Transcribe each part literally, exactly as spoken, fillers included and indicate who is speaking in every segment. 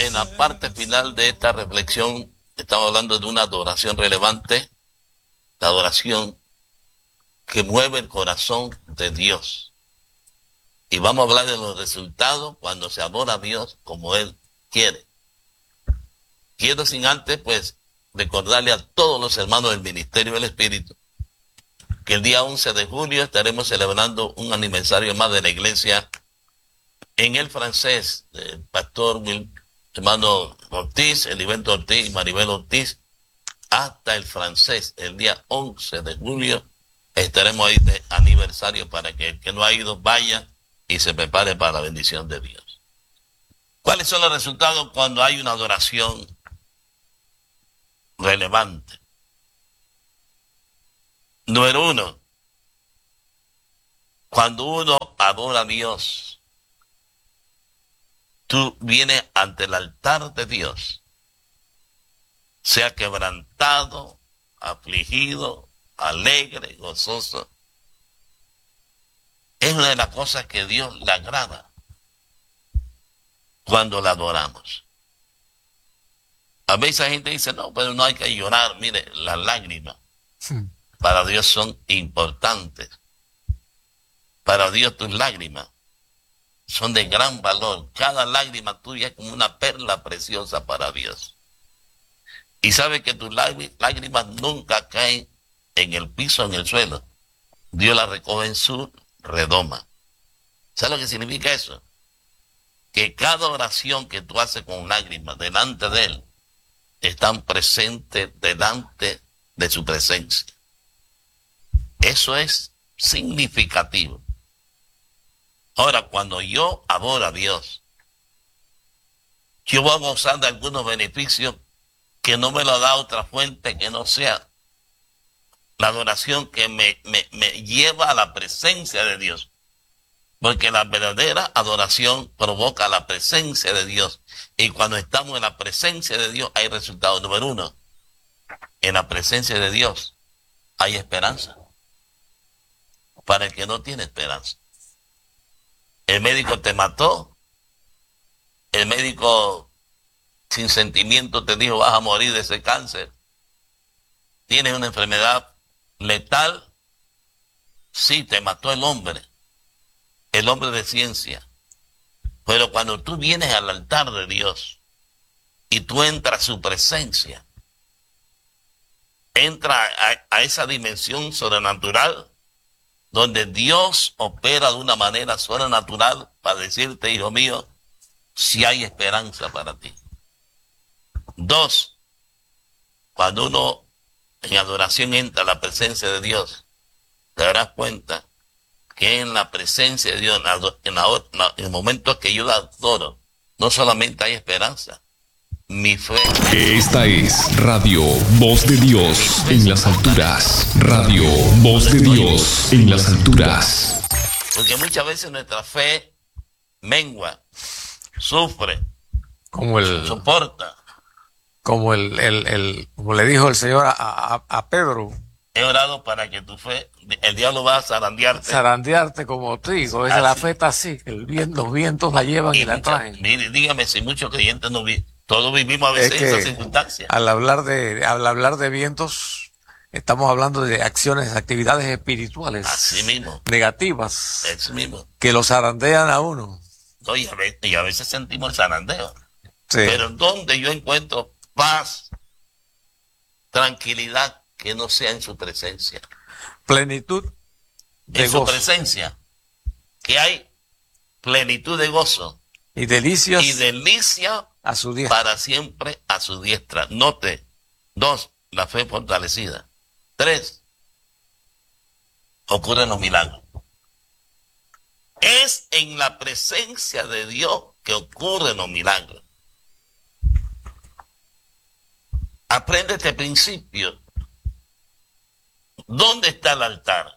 Speaker 1: en la parte final de esta reflexión estamos hablando de una adoración relevante, la adoración que mueve el corazón de Dios. Y vamos a hablar de los resultados cuando se adora a Dios como Él quiere. Quiero sin antes, pues, recordarle a todos los hermanos del Ministerio del Espíritu que el día once de julio estaremos celebrando un aniversario más de la iglesia en el francés, el pastor Will, hermano Ortiz, Eliberto Ortiz y Maribel Ortiz, hasta el francés, el día once de julio, estaremos ahí de aniversario para que el que no ha ido vaya y se prepare para la bendición de Dios. ¿Cuáles son los resultados cuando hay una adoración relevante? Número uno, cuando uno adora a Dios, tú vienes ante el altar de Dios, sea quebrantado, afligido, alegre, gozoso. Es una de las cosas que Dios le agrada cuando la adoramos. A veces la gente dice, no, pero no hay que llorar. Mire, las lágrimas sí. Para Dios son importantes. Para Dios tus lágrimas son de gran valor. Cada lágrima tuya es como una perla preciosa para Dios. Y sabe que tus lágrimas nunca caen en el piso, en el suelo. Dios las recoge en su redoma. ¿Sabes lo que significa eso? Que cada oración que tú haces con lágrimas delante de Él, están presentes delante de su presencia. Eso es significativo. Ahora, cuando yo adoro a Dios, yo voy a gozar de algunos beneficios que no me lo da otra fuente que no sea la adoración que me, me, me lleva a la presencia de Dios. Porque la verdadera adoración provoca la presencia de Dios. Y cuando estamos en la presencia de Dios hay resultado. Número uno, en la presencia de Dios hay esperanza. Para el que no tiene esperanza. El médico te mató. El médico sin sentimiento te dijo vas a morir de ese cáncer. Tienes una enfermedad letal. Sí, te mató el hombre. El hombre de ciencia. Pero cuando tú vienes al altar de Dios y tú entras a su presencia, entra a, a esa dimensión sobrenatural donde Dios opera de una manera sobrenatural para decirte, hijo mío, si hay esperanza para ti. Dos, cuando uno en adoración entra a la presencia de Dios, te darás cuenta que en la presencia de Dios, en, la, en, la, en el momento que yo la adoro, no solamente hay esperanza, mi fe.
Speaker 2: Esta es Radio Voz de Dios en las alturas. Radio Voz de Dios en las alturas.
Speaker 1: Porque muchas veces nuestra fe mengua, sufre,
Speaker 3: como el
Speaker 1: soporta.
Speaker 3: Como el, el, el como le dijo el Señor a, a, a Pedro.
Speaker 1: He orado para que tu fe, el diablo va a zarandearte.
Speaker 3: Zarandearte como trigo. Esa la fe está así, el viento, los vientos la llevan y, y la mucha, traen.
Speaker 1: Mire, dígame si muchos creyentes no viven. Todos vivimos a veces en esas circunstancias.
Speaker 3: Al hablar de, al hablar de vientos, estamos hablando de acciones, actividades espirituales.
Speaker 1: Así mismo.
Speaker 3: Negativas.
Speaker 1: Así mismo.
Speaker 3: Que lo zarandean a uno.
Speaker 1: No, y, a veces, y a veces sentimos el zarandeo.
Speaker 3: Sí.
Speaker 1: Pero donde yo encuentro paz, tranquilidad, que no sea en su presencia.
Speaker 3: Plenitud de
Speaker 1: en
Speaker 3: gozo.
Speaker 1: su presencia. Que hay plenitud de gozo.
Speaker 3: Y delicias.
Speaker 1: Y delicia
Speaker 3: a su diestra.
Speaker 1: Para siempre a su diestra. Note. Dos, la fe fortalecida. Tres, ocurren los milagros. Es en la presencia de Dios que ocurren los milagros. Aprende este principio. ¿Dónde está el altar?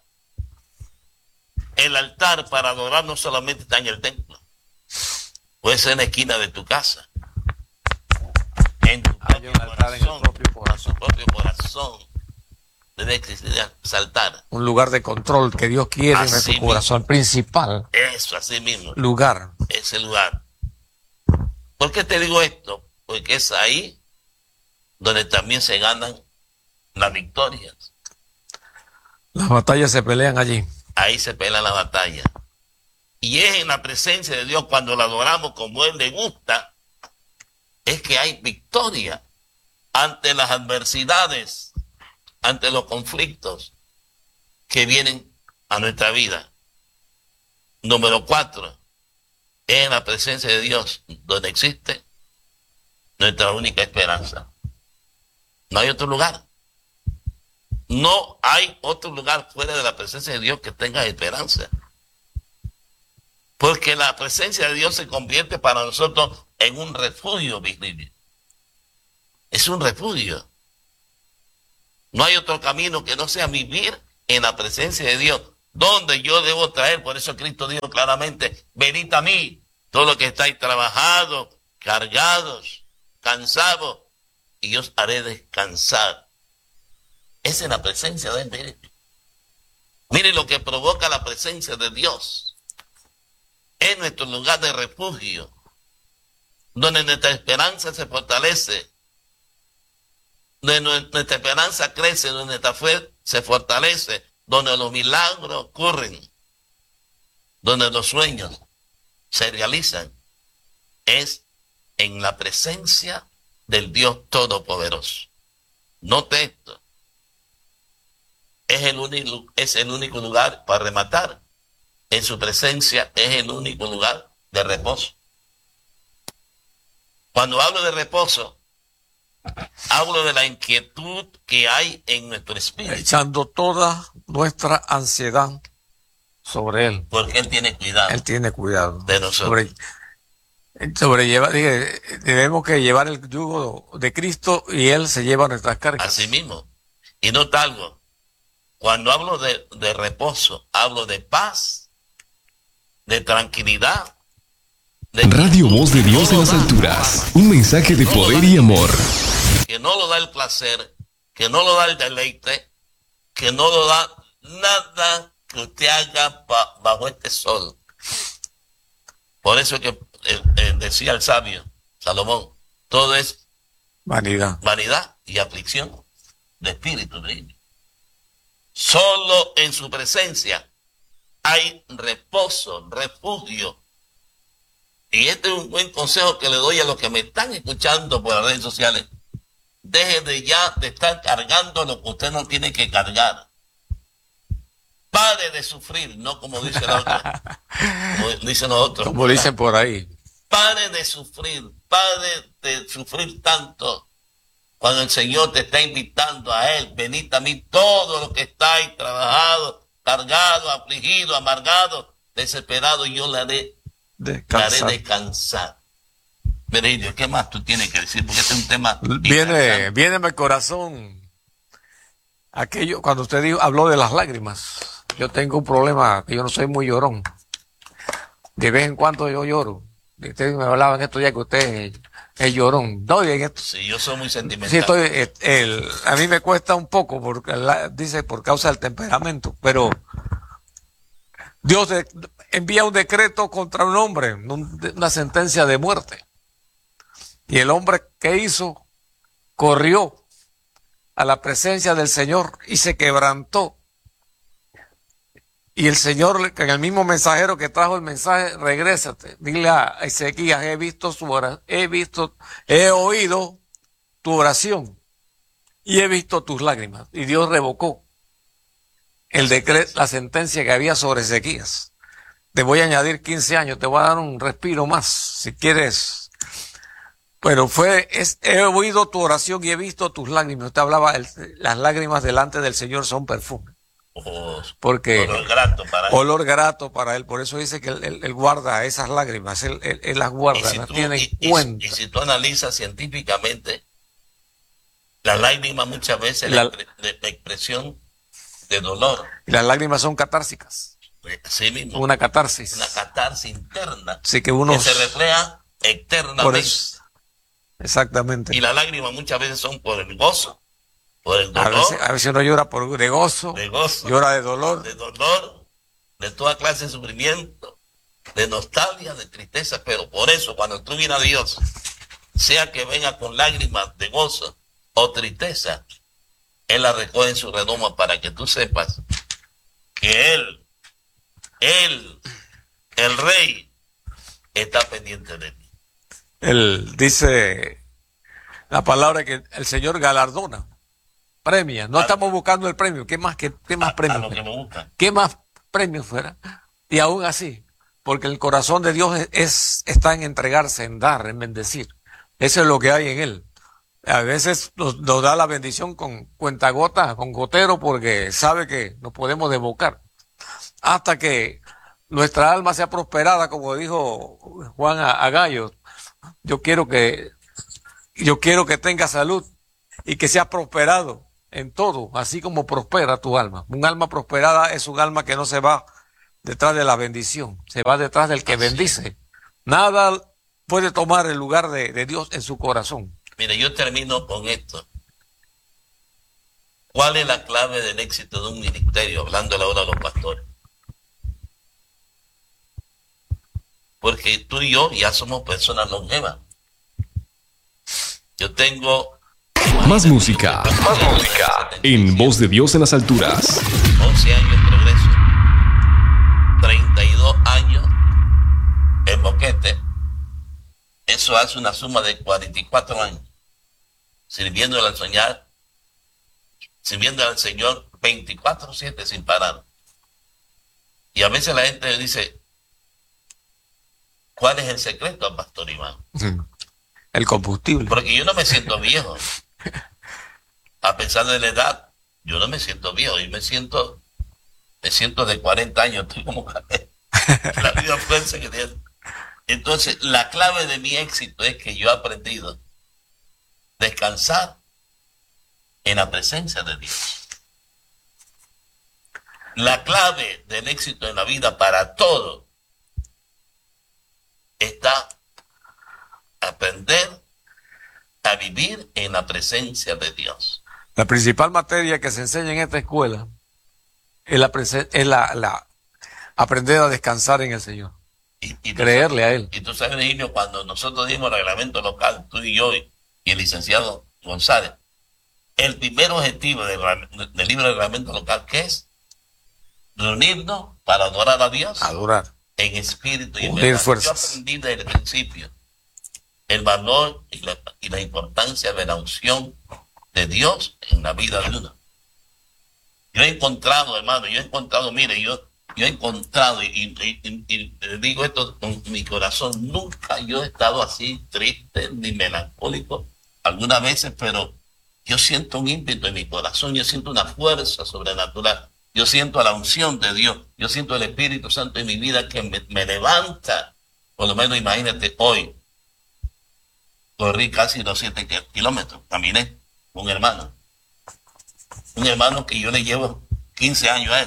Speaker 1: El altar para adorar no solamente está en el templo. Puede ser en la esquina de tu casa. En tu propio corazón, en el propio corazón. En tu propio corazón debe existir ese altar.
Speaker 3: Un lugar de control que Dios quiere así en nuestro mismo. Corazón principal.
Speaker 1: Eso, así mismo.
Speaker 3: Lugar.
Speaker 1: Ese lugar. ¿Por qué te digo esto? Porque es ahí donde también se ganan las victorias.
Speaker 3: Las batallas se pelean allí.
Speaker 1: Ahí se pelea la batalla. Y es en la presencia de Dios cuando la adoramos como Él le gusta, es que hay victoria ante las adversidades, ante los conflictos que vienen a nuestra vida. Número cuatro, es en la presencia de Dios donde existe nuestra única esperanza. No hay otro lugar. No hay otro lugar fuera de la presencia de Dios que tenga esperanza. Porque la presencia de Dios se convierte para nosotros en un refugio, Virgilio. Es un refugio. No hay otro camino que no sea vivir en la presencia de Dios, donde yo debo traer. Por eso Cristo dijo claramente, venid a mí, todos los que estáis trabajados, cargados, cansados, y yo os haré descansar. Es en la presencia de Él. Mire. Mire lo que provoca la presencia de Dios. Es nuestro lugar de refugio, donde nuestra esperanza se fortalece, donde nuestra esperanza crece, donde nuestra fe se fortalece, donde los milagros ocurren, donde los sueños se realizan. Es en la presencia del Dios Todopoderoso. Note esto. Es el único, es el único lugar para rematar. En su presencia es el único lugar de reposo. Cuando hablo de reposo, hablo de la inquietud que hay en nuestro espíritu.
Speaker 3: Echando toda nuestra ansiedad sobre Él.
Speaker 1: Porque Él tiene cuidado.
Speaker 3: Él tiene cuidado
Speaker 1: de nosotros.
Speaker 3: Sobre, sobrelleva, dije, debemos que llevar el yugo de Cristo y Él se lleva nuestras cargas.
Speaker 1: Así mismo. Y nota algo. Cuando hablo de, de reposo, hablo de paz, de tranquilidad. De
Speaker 2: Radio Voz de Dios en las alturas. Un mensaje de poder y amor.
Speaker 1: Que no lo da el placer, que no lo da el deleite, que no lo da nada que usted haga pa, bajo este sol. Por eso que eh, eh, decía el sabio Salomón, todo es
Speaker 3: vanidad,
Speaker 1: vanidad y aflicción de espíritu. ¿Sí? Solo en su presencia hay reposo, refugio. Y este es un buen consejo que le doy a los que me están escuchando por las redes sociales. Deje de ya de estar cargando lo que usted no tiene que cargar. Pare de sufrir, no como dice la otra, como dicen los otros.
Speaker 3: Como dicen por ahí.
Speaker 1: Pare de sufrir, pare de sufrir tanto. Cuando el Señor te está invitando a Él, venid a mí todos los que estáis trabajados, cargados, afligidos, amargados, desesperados, y yo le haré
Speaker 3: descansar.
Speaker 1: Le haré descansar. Virgilio, ¿qué más tú tienes que decir? Porque este es un tema...
Speaker 3: Viene, viene en mi corazón aquello, cuando usted dijo, habló de las lágrimas. Yo tengo un problema, que yo no soy muy llorón. De vez en cuando yo lloro. Ustedes me hablaban estos días que usted es llorón. No, en esto.
Speaker 1: Sí, yo soy muy sentimental.
Speaker 3: Sí, estoy, el, el, a mí me cuesta un poco, porque la, dice por causa del temperamento, pero Dios de, envía un decreto contra un hombre, un, una sentencia de muerte. Y el hombre que hizo, corrió a la presencia del Señor y se quebrantó. Y el Señor, en el mismo mensajero que trajo el mensaje, regrésate, dile a Ezequías, he visto su oración, he visto, he oído tu oración y he visto tus lágrimas. Y Dios revocó el decreto, la sentencia que había sobre Ezequías. Te voy a añadir quince años, te voy a dar un respiro más, si quieres. Pero fue, es, he oído tu oración y he visto tus lágrimas. Usted hablaba, el, las lágrimas delante del Señor son perfume.
Speaker 1: Oh,
Speaker 3: porque
Speaker 1: olor grato para él.
Speaker 3: Olor grato para él. Por eso dice que él, él, él guarda esas lágrimas, él, él, él las guarda,
Speaker 1: si
Speaker 3: las
Speaker 1: tú,
Speaker 3: tiene
Speaker 1: y,
Speaker 3: en cuenta.
Speaker 1: Y, y si tú analizas científicamente, las lágrimas muchas veces la, la, la, la expresión de dolor.
Speaker 3: Y las lágrimas son catársicas.
Speaker 1: Sí mismo.
Speaker 3: Una catarsis.
Speaker 1: Una catarsis interna.
Speaker 3: Sí, que uno
Speaker 1: que se refleja externamente.
Speaker 3: Eso, exactamente.
Speaker 1: Y las lágrimas muchas veces son por el gozo, por el dolor.
Speaker 3: A veces, a veces uno llora por de gozo,
Speaker 1: de gozo,
Speaker 3: llora de dolor.
Speaker 1: De dolor, de toda clase de sufrimiento. de nostalgia, de tristeza, pero por eso cuando tú vienes a Dios, sea que venga con lágrimas de gozo o tristeza, Él la recoge en su redoma para que tú sepas que Él, Él, el Rey, está pendiente de ti.
Speaker 3: Él dice la palabra que el Señor galardona, premia. No a, estamos buscando el premio. ¿Qué más, qué, qué más
Speaker 1: a,
Speaker 3: premios?
Speaker 1: A lo que me gusta.
Speaker 3: ¿Qué más premios fuera? Y aún así, porque el corazón de Dios es, es está en entregarse, en dar, en bendecir. Eso es lo que hay en Él. A veces nos, nos da la bendición con cuentagotas, con gotero, porque sabe que nos podemos desbocar. Hasta que nuestra alma sea prosperada, como dijo Juan a, a Gallo. Yo quiero que, yo quiero que tenga salud y que sea prosperado en todo, así como prospera tu alma. Un alma prosperada es un alma que no se va detrás de la bendición, se va detrás del que bendice. Nada puede tomar el lugar de, de Dios en su corazón.
Speaker 1: Mire, yo termino con esto. ¿Cuál es la clave del éxito de un ministerio? Hablando ahora a los pastores. Porque tú y yo ya somos personas longevas. Yo tengo...
Speaker 2: Más música, más música. En Voz de Dios en las alturas.
Speaker 1: once años en Progreso. treinta y dos años en Boquete. Eso hace una suma de cuarenta y cuatro años. Sirviéndole al Señor, sirviéndole al Señor veinticuatro siete sin parar. Y a veces la gente dice, ¿cuál es el secreto, Pastor Iván?
Speaker 3: El combustible.
Speaker 1: Porque yo no me siento viejo. A pesar de la edad, yo no me siento viejo. Yo me siento, me siento de cuarenta años. Estoy como la vida fuerza que tiene. Entonces, la clave de mi éxito es que yo he aprendido a descansar en la presencia de Dios. La clave del éxito en la vida para todo está aprender a vivir en la presencia de Dios.
Speaker 3: La principal materia que se enseña en esta escuela es la, es la, la aprender a descansar en el Señor.
Speaker 1: Y, y
Speaker 3: creerle
Speaker 1: sabes,
Speaker 3: a Él.
Speaker 1: Y tú sabes, niño, cuando nosotros dimos el reglamento local, tú y yo y el licenciado González, el primer objetivo del, del libro de reglamento local, ¿qué es? Reunirnos para adorar a Dios.
Speaker 3: Adorar.
Speaker 1: En espíritu y en
Speaker 3: verdad.
Speaker 1: Yo aprendí desde el principio el valor y la, y la importancia de la unción de Dios en la vida de uno. Yo he encontrado, hermano, yo he encontrado, mire, yo, yo he encontrado, y, y, y, y digo esto con mi corazón, nunca yo he estado así triste ni melancólico, algunas veces, pero yo siento un ímpetu en mi corazón, yo siento una fuerza sobrenatural, yo siento la unción de Dios, yo siento el Espíritu Santo en mi vida que me, me levanta. Por lo menos imagínate, hoy corrí casi doscientos kilómetros, caminé con un hermano, un hermano que yo le llevo quince años a él,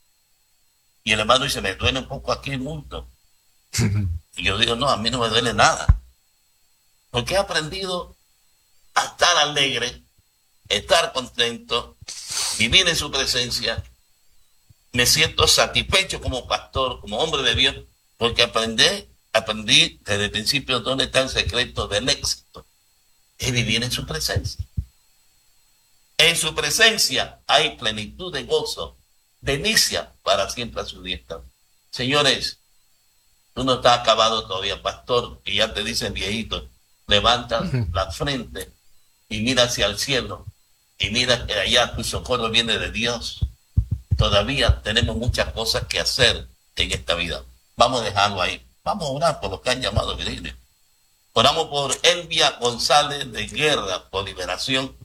Speaker 1: y el hermano dice, me duele un poco aquí el mundo, y yo digo, no, a mí no me duele nada, porque he aprendido a estar alegre, estar contento, vivir en su presencia. Me siento satisfecho como pastor, como hombre de Dios, porque aprendí, aprendí desde el principio dónde está el secreto del éxito. Es vivir en su presencia. En su presencia hay plenitud de gozo, delicia para siempre a su diestra. Señores, tú no estás acabado todavía, pastor, y ya te dicen viejito, levanta uh-huh. la frente y mira hacia el cielo, y mira que allá tu socorro viene de Dios. Todavía tenemos muchas cosas que hacer en esta vida. Vamos a dejarlo ahí. Vamos a orar por los que han llamado a Virgilio. Oramos por Elvia González de Guerra, por liberación.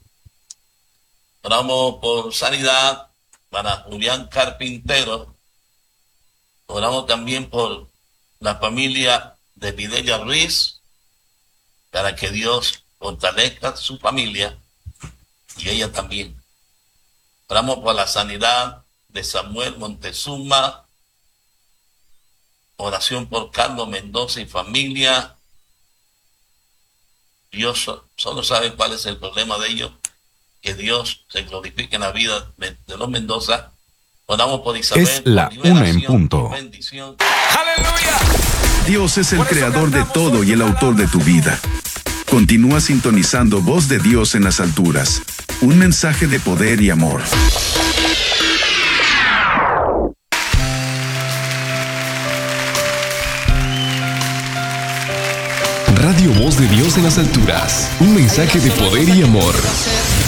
Speaker 1: Oramos por sanidad para Julián Carpintero. Oramos también por la familia de Videlia Ruiz, para que Dios fortalezca su familia y ella también. Oramos por la sanidad de Samuel Montezuma. Oración por Carlos Mendoza y familia. Dios solo sabe cuál es el problema de ellos. Que Dios se glorifique en la vida de, de los Mendoza. Oramos por Isabel.
Speaker 2: Es la una en punto.
Speaker 1: Bendición.
Speaker 3: Aleluya.
Speaker 4: Dios es el creador de todo y el autor de tu vida. Continúa sintonizando Voz de Dios en las alturas. Un mensaje de poder y amor.
Speaker 2: Radio Voz de Dios en las alturas. Un mensaje de poder y amor.